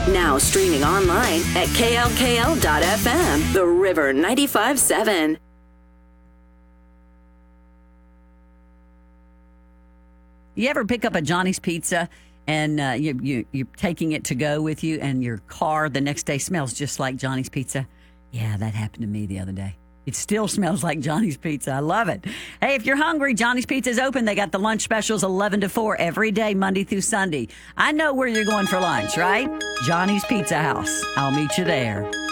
Now streaming online at KLKL.FM, The River 95.7. You ever pick up a Johnny's Pizza and you're taking it to go with you and your car the next day smells just like Johnny's Pizza? Yeah, that happened to me the other day. It still smells like Johnny's Pizza. I love it. Hey, if you're hungry, Johnny's Pizza is open. They got the lunch specials 11 to 4 every day, Monday through Sunday. I know where you're going for lunch, right? Johnny's Pizza House. I'll meet you there.